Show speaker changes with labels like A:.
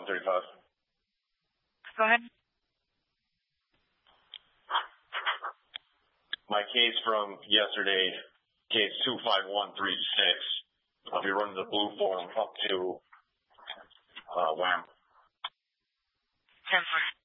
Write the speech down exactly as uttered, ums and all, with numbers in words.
A: thirty-five.
B: Go ahead.
A: My case from yesterday, case two five one three six. I'll be running the blue form up to uh, Wham.
B: ten four.